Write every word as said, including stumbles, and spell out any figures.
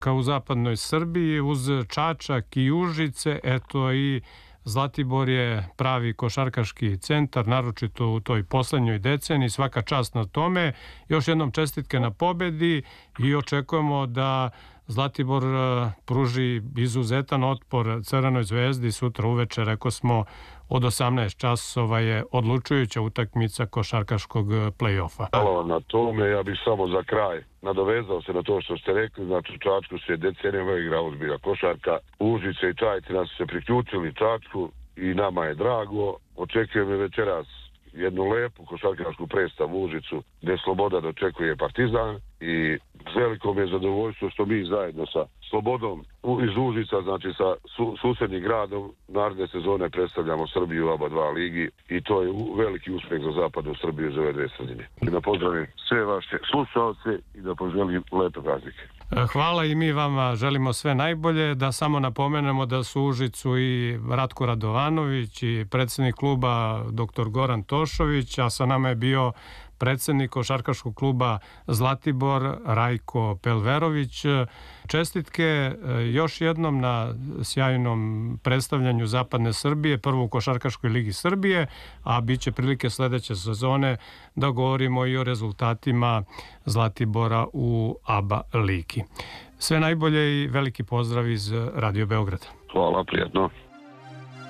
Kao u zapadnoj Srbiji, uz Čačak i Užice, eto i Zlatibor je pravi košarkaški centar, naročito u toj poslednjoj deceniji. Svaka čast na tome. Još jednom čestitke na pobedi i očekujemo da Zlatibor pruži izuzetan otpor Crvenoj zvezdi sutra uveče. Rekao smo, od osamnaest časova je odlučujuća utakmica košarkaškog play-offa. Hvala vam na tome. Ja bih samo za kraj nadovezao se na to što ste rekli. Znači, u Čačku se decenijama igra ozbiljna košarka. Užice i Čajetina su se priključili Čačku i nama je drago. Očekujem večeras jednu lepu košarkašku predstavu u Užicu gde Sloboda dočekuje Partizan i veliko mi je zadovoljstvo što mi zajedno sa Slobodom iz Užica, znači sa su, susednim gradom, naredne sezone predstavljamo Srbiju u oba dva ligi i to je veliki uspeh za zapadnu Srbiju za ove dve sredine. I da pozdravim sve vaše slušalce i da poželim lepe praznike. Hvala i mi vama želimo sve najbolje. Da samo napomenemo da su u Užicu i Ratko Radovanović i predsjednik kluba doktor Goran Tošović, a sa nama je bio predsjednik košarkaškog kluba Zlatibor Rajko Pelverović. Čestitke još jednom na sjajnom predstavljanju Zapadne Srbije, prvo u Košarkaškoj ligi Srbije, a bit će prilike sledeće sezone da govorimo i o rezultatima Zlatibora u A B A ligi. Sve najbolje i veliki pozdrav iz Radio Beograda. Hvala, prijatno.